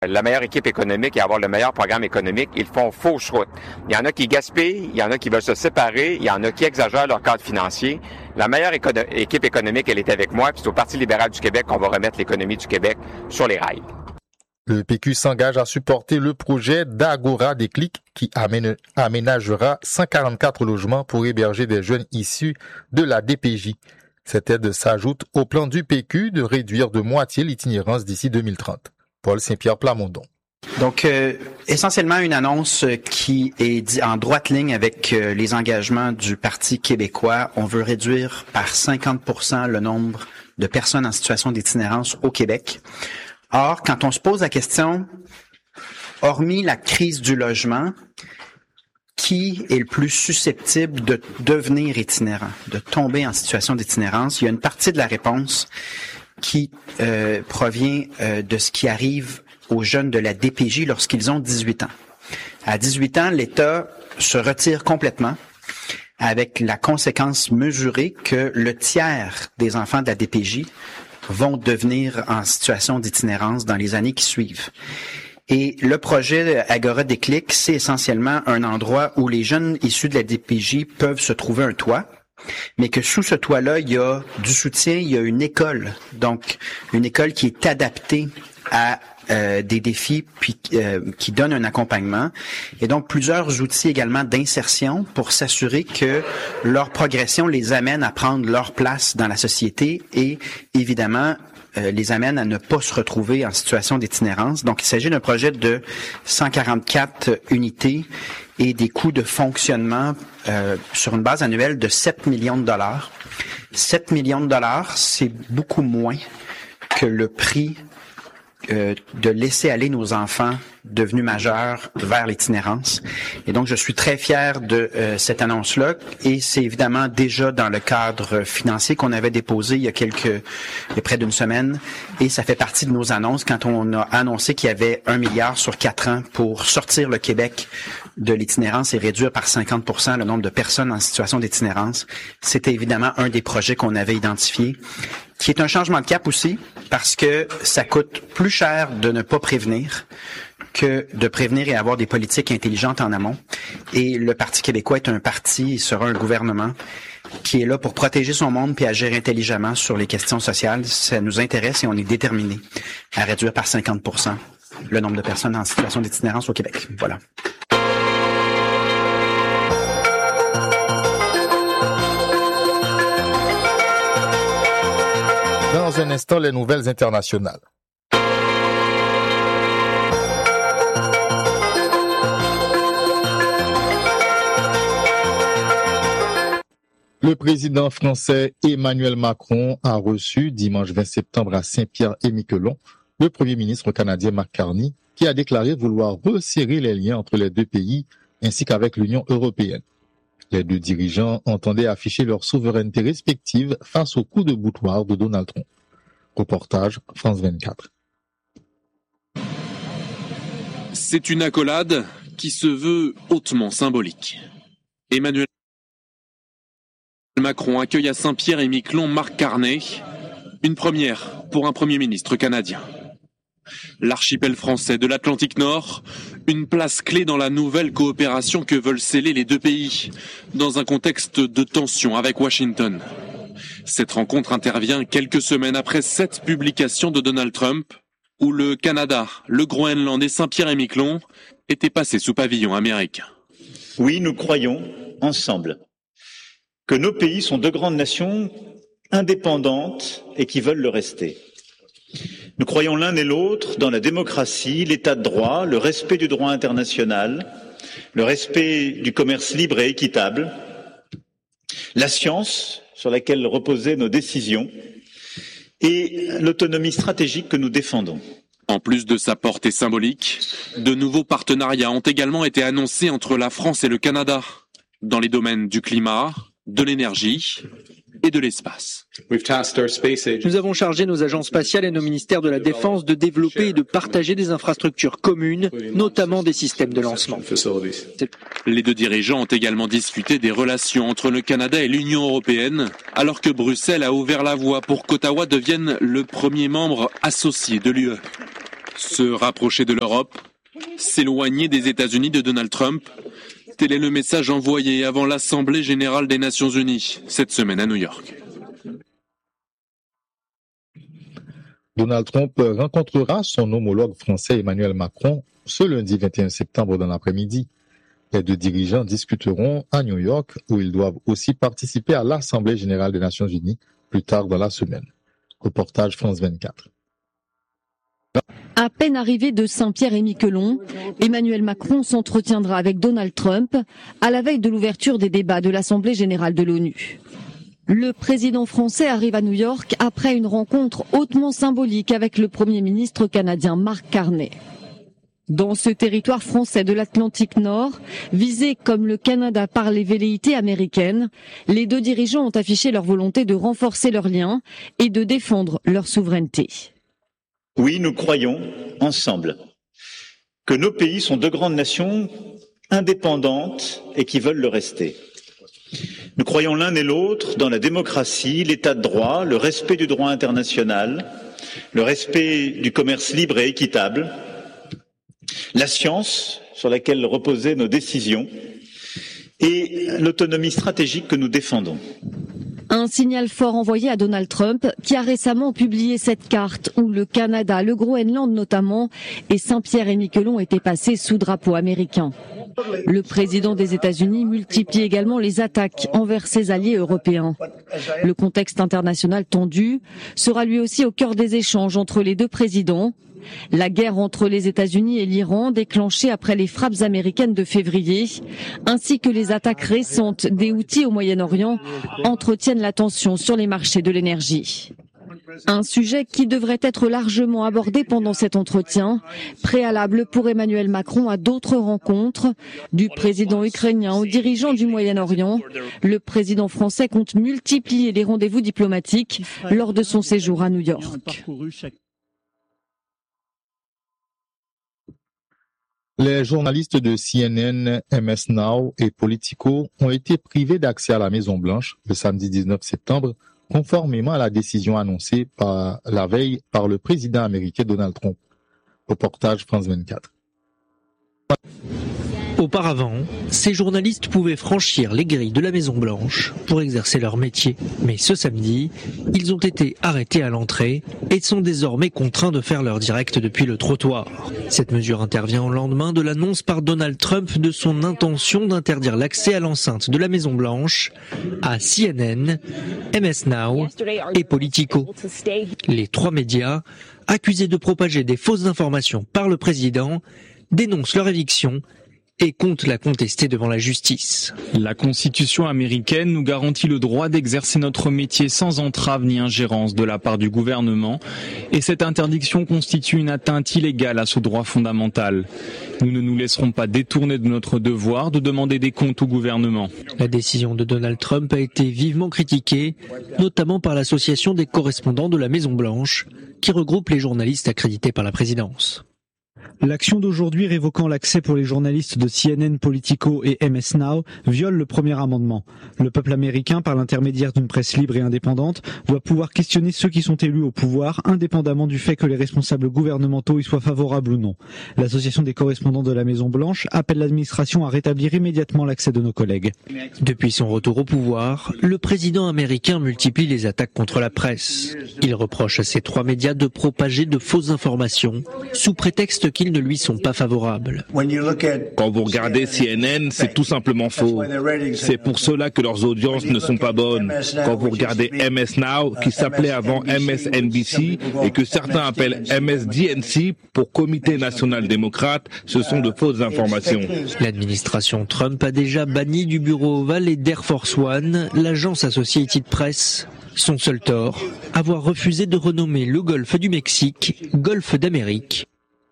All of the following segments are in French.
La meilleure équipe économique et avoir le meilleur programme économique, ils font fausse route. Il y en a qui gaspillent, il y en a qui veulent se séparer, il y en a qui exagèrent leur cadre financier. La meilleure équipe économique, elle est avec moi, puis c'est au Parti libéral du Québec qu'on va remettre l'économie du Québec sur les rails. Le PQ s'engage à supporter le projet d'Agora Déclic qui aménagera 144 logements pour héberger des jeunes issus de la DPJ. Cette aide s'ajoute au plan du PQ de réduire de moitié l'itinérance d'ici 2030. Paul Saint-Pierre Plamondon. Donc, essentiellement une annonce qui est en droite ligne avec les engagements du Parti québécois. On veut réduire par 50% le nombre de personnes en situation d'itinérance au Québec. Or, quand on se pose la question, hormis la crise du logement, qui est le plus susceptible de devenir itinérant, de tomber en situation d'itinérance? Il y a une partie de la réponse qui provient de ce qui arrive aux jeunes de la DPJ lorsqu'ils ont 18 ans. À 18 ans, l'État se retire complètement avec la conséquence mesurée que le tiers des enfants de la DPJ vont devenir en situation d'itinérance dans les années qui suivent. Et le projet Agora Déclic, c'est essentiellement un endroit où les jeunes issus de la DPJ peuvent se trouver un toit, mais que sous ce toit-là, il y a du soutien, il y a une école. Donc, une école qui est adaptée à des défis puis qui donne un accompagnement. Et donc, plusieurs outils également d'insertion pour s'assurer que leur progression les amène à prendre leur place dans la société et, évidemment, les amène à ne pas se retrouver en situation d'itinérance. Donc, il s'agit d'un projet de 144 unités et des coûts de fonctionnement sur une base annuelle de 7 millions de dollars. 7 millions de dollars, c'est beaucoup moins que le prix de laisser aller nos enfants devenus majeurs vers l'itinérance. Et donc, je suis très fier de cette annonce-là. Et c'est évidemment déjà dans le cadre financier qu'on avait déposé il y a près d'une semaine. Et ça fait partie de nos annonces quand on a annoncé qu'il y avait 1 milliard sur 4 ans pour sortir le Québec de l'itinérance et réduire par 50% le nombre de personnes en situation d'itinérance. C'était évidemment un des projets qu'on avait identifié, qui est un changement de cap aussi, parce que ça coûte plus cher de ne pas prévenir que de prévenir et avoir des politiques intelligentes en amont. Et le Parti québécois est un parti, il sera un gouvernement qui est là pour protéger son monde puis agir intelligemment sur les questions sociales. Ça nous intéresse et on est déterminés à réduire par 50% le nombre de personnes en situation d'itinérance au Québec. Voilà. Dans un instant, les nouvelles internationales. Le président français Emmanuel Macron a reçu dimanche 20 septembre à Saint-Pierre-et-Miquelon le premier ministre canadien Mark Carney, qui a déclaré vouloir resserrer les liens entre les deux pays ainsi qu'avec l'Union européenne. Les deux dirigeants entendaient afficher leur souveraineté respective face au coup de boutoir de Donald Trump. Reportage France 24. C'est une accolade qui se veut hautement symbolique. Emmanuel Macron accueille à Saint-Pierre-et-Miquelon Mark Carney, une première pour un Premier ministre canadien. L'archipel français de l'Atlantique Nord, une place clé dans la nouvelle coopération que veulent sceller les deux pays, dans un contexte de tension avec Washington. Cette rencontre intervient quelques semaines après 7 publications de Donald Trump, où le Canada, le Groenland et Saint-Pierre-et-Miquelon étaient passés sous pavillon américain. Oui, nous croyons, ensemble, que nos pays sont 2 grandes nations indépendantes et qui veulent le rester. Nous croyons l'un et l'autre dans la démocratie, l'état de droit, le respect du droit international, le respect du commerce libre et équitable, la science sur laquelle reposaient nos décisions et l'autonomie stratégique que nous défendons. En plus de sa portée symbolique, de nouveaux partenariats ont également été annoncés entre la France et le Canada, dans les domaines du climat, de l'énergie et de l'espace. Nous avons chargé nos agences spatiales et nos ministères de la Défense de développer et de partager des infrastructures communes, notamment des systèmes de lancement. Les deux dirigeants ont également discuté des relations entre le Canada et l'Union européenne, alors que Bruxelles a ouvert la voie pour qu'Ottawa devienne le premier membre associé de l'UE. Se rapprocher de l'Europe, s'éloigner des États-Unis de Donald Trump, tel est le message envoyé avant l'Assemblée générale des Nations unies cette semaine à New York. Donald Trump rencontrera son homologue français Emmanuel Macron ce lundi 21 septembre dans l'après-midi. Les deux dirigeants discuteront à New York où ils doivent aussi participer à l'Assemblée générale des Nations unies plus tard dans la semaine. Reportage France 24. À peine arrivé de Saint-Pierre-et-Miquelon, Emmanuel Macron s'entretiendra avec Donald Trump à la veille de l'ouverture des débats de l'Assemblée générale de l'ONU. Le président français arrive à New York après une rencontre hautement symbolique avec le Premier ministre canadien Mark Carney. Dans ce territoire français de l'Atlantique Nord, visé comme le Canada par les velléités américaines, les deux dirigeants ont affiché leur volonté de renforcer leurs liens et de défendre leur souveraineté. Oui, nous croyons, ensemble, que nos pays sont deux grandes nations indépendantes et qui veulent le rester. Nous croyons l'un et l'autre dans la démocratie, l'état de droit, le respect du droit international, le respect du commerce libre et équitable, la science sur laquelle reposaient nos décisions et l'autonomie stratégique que nous défendons. Un signal fort envoyé à Donald Trump qui a récemment publié cette carte où le Canada, le Groenland notamment et Saint-Pierre-et-Miquelon étaient passés sous drapeau américain. Le président des États-Unis multiplie également les attaques envers ses alliés européens. Le contexte international tendu sera lui aussi au cœur des échanges entre les deux présidents. La guerre entre les États-Unis et l'Iran, déclenchée après les frappes américaines de février, ainsi que les attaques récentes des Houthis au Moyen-Orient, entretiennent la tension sur les marchés de l'énergie. Un sujet qui devrait être largement abordé pendant cet entretien, préalable pour Emmanuel Macron à d'autres rencontres, du président ukrainien aux dirigeants du Moyen-Orient. Le président français compte multiplier les rendez-vous diplomatiques lors de son séjour à New York. Les journalistes de CNN, MS Now et Politico ont été privés d'accès à la Maison-Blanche le samedi 19 septembre, conformément à la décision annoncée la veille par le président américain Donald Trump. Reportage France 24. Auparavant, ces journalistes pouvaient franchir les grilles de la Maison-Blanche pour exercer leur métier. Mais ce samedi, ils ont été arrêtés à l'entrée et sont désormais contraints de faire leur direct depuis le trottoir. Cette mesure intervient au lendemain de l'annonce par Donald Trump de son intention d'interdire l'accès à l'enceinte de la Maison-Blanche à CNN, MS Now et Politico. Les trois médias, accusés de propager des fausses informations par le président, dénoncent leur éviction et compte la contester devant la justice. La Constitution américaine nous garantit le droit d'exercer notre métier sans entrave ni ingérence de la part du gouvernement, et cette interdiction constitue une atteinte illégale à ce droit fondamental. Nous ne nous laisserons pas détourner de notre devoir de demander des comptes au gouvernement. La décision de Donald Trump a été vivement critiquée, notamment par l'Association des correspondants de la Maison-Blanche, qui regroupe les journalistes accrédités par la présidence. L'action d'aujourd'hui révoquant l'accès pour les journalistes de CNN, Politico et MS Now viole le premier amendement. Le peuple américain, par l'intermédiaire d'une presse libre et indépendante, doit pouvoir questionner ceux qui sont élus au pouvoir, indépendamment du fait que les responsables gouvernementaux y soient favorables ou non. L'Association des correspondants de la Maison-Blanche appelle l'administration à rétablir immédiatement l'accès de nos collègues. Depuis son retour au pouvoir, le président américain multiplie les attaques contre la presse. Il reproche à ces trois médias de propager de fausses informations, sous prétexte qu'ils ne lui sont pas favorables. Quand vous regardez CNN, c'est tout simplement faux. C'est pour cela que leurs audiences ne sont pas bonnes. Quand vous regardez MS Now, qui s'appelait avant MSNBC et que certains appellent MSDNC pour Comité national démocrate, ce sont de fausses informations. L'administration Trump a déjà banni du bureau ovale et d'Air Force One, l'agence Associated Press. Son seul tort, avoir refusé de renommer le golfe du Mexique Golfe d'Amérique.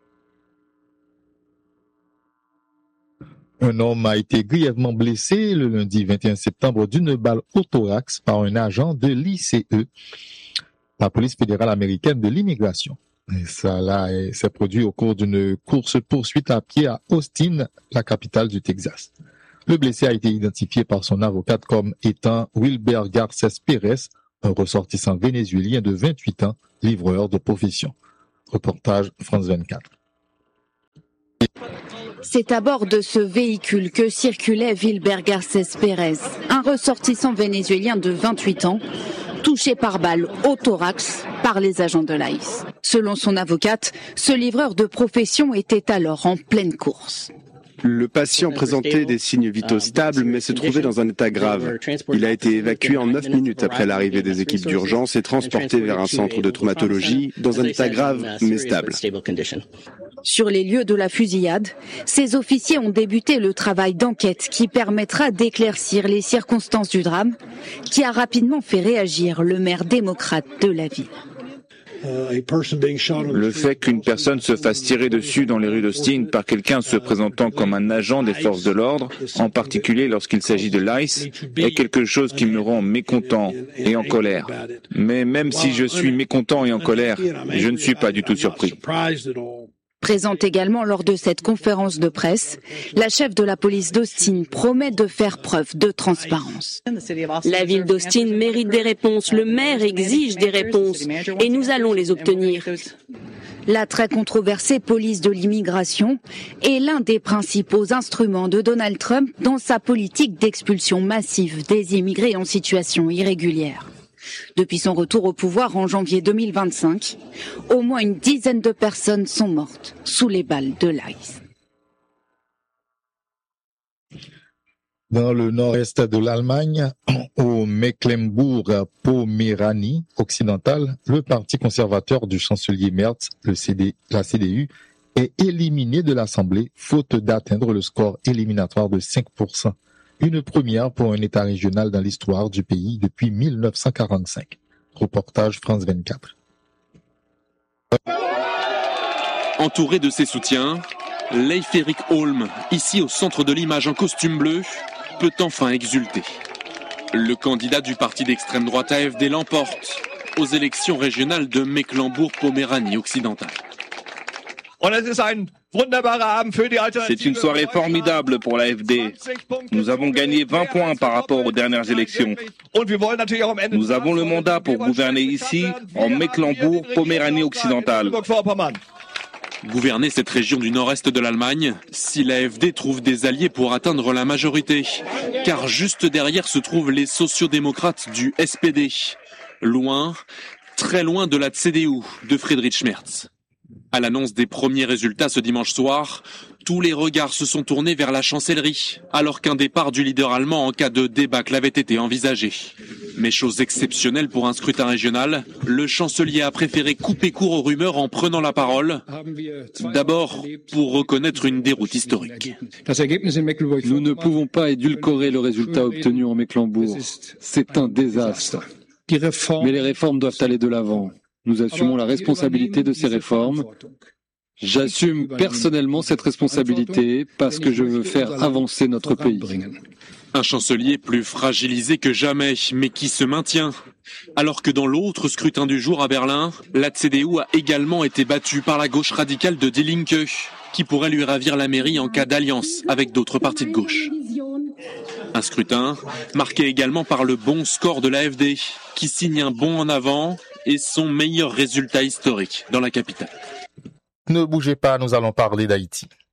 Un homme a été grièvement blessé le lundi 21 septembre d'une balle au thorax par un agent de l'ICE, la police fédérale américaine de l'immigration. Et ça s'est produit au cours d'une course-poursuite à pied à Austin, la capitale du Texas. Le blessé a été identifié par son avocate comme étant Wilber Garces Pérez, un ressortissant vénézuélien de 28 ans, livreur de profession. Reportage France 24. C'est à bord de ce véhicule que circulait Wilber Garcés Pérez, un ressortissant vénézuélien de 28 ans, touché par balle au thorax par les agents de l'ICE. Selon son avocate, ce livreur de profession était alors en pleine course. Le patient présentait des signes vitaux stables, mais se trouvait dans un état grave. Il a été évacué en 9 minutes après l'arrivée des équipes d'urgence et transporté vers un centre de traumatologie dans un état grave, mais stable. Sur les lieux de la fusillade, ces officiers ont débuté le travail d'enquête qui permettra d'éclaircir les circonstances du drame, qui a rapidement fait réagir le maire démocrate de la ville. Le fait qu'une personne se fasse tirer dessus dans les rues d'Austin par quelqu'un se présentant comme un agent des forces de l'ordre, en particulier lorsqu'il s'agit de l'ICE, est quelque chose qui me rend mécontent et en colère. Mais même si je suis mécontent et en colère, je ne suis pas du tout surpris. Présente également lors de cette conférence de presse, la chef de la police d'Austin promet de faire preuve de transparence. La ville d'Austin mérite des réponses, le maire exige des réponses et nous allons les obtenir. La très controversée police de l'immigration est l'un des principaux instruments de Donald Trump dans sa politique d'expulsion massive des immigrés en situation irrégulière. Depuis son retour au pouvoir en janvier 2025, au moins une dizaine de personnes sont mortes sous les balles de l'ICE. Dans le nord-est de l'Allemagne, au Mecklembourg-Poméranie occidental, le parti conservateur du chancelier Merz, la CDU, est éliminé de l'Assemblée faute d'atteindre le score éliminatoire de 5%. Une première pour un État régional dans l'histoire du pays depuis 1945. Reportage France 24. Entouré de ses soutiens, Leif Erik Holm, ici au centre de l'image en costume bleu, peut enfin exulter. Le candidat du parti d'extrême droite AfD l'emporte aux élections régionales de Mecklembourg-Poméranie occidentale. C'est une soirée formidable pour l'AfD. Nous avons gagné 20 points par rapport aux dernières élections. Nous avons le mandat pour gouverner ici, en Mecklembourg-Poméranie occidentale. Gouverner cette région du nord-est de l'Allemagne, si l'AfD trouve des alliés pour atteindre la majorité, car juste derrière se trouvent les sociodémocrates du SPD, loin, très loin de la CDU de Friedrich Merz. À l'annonce des premiers résultats ce dimanche soir, tous les regards se sont tournés vers la chancellerie, alors qu'un départ du leader allemand en cas de débâcle avait été envisagé. Mais chose exceptionnelle pour un scrutin régional, le chancelier a préféré couper court aux rumeurs en prenant la parole. D'abord, pour reconnaître une déroute historique. Nous ne pouvons pas édulcorer le résultat obtenu en Mecklembourg. C'est un désastre. Mais les réformes doivent aller de l'avant. Nous assumons la responsabilité de ces réformes. J'assume personnellement cette responsabilité parce que je veux faire avancer notre pays. Un chancelier plus fragilisé que jamais, mais qui se maintient. Alors que dans l'autre scrutin du jour à Berlin, la CDU a également été battue par la gauche radicale de Die Linke, qui pourrait lui ravir la mairie en cas d'alliance avec d'autres partis de gauche. Un scrutin marqué également par le bon score de l'AfD, qui signe un bond en avant et son meilleur résultat historique dans la capitale. Ne bougez pas, nous allons parler d'Haïti.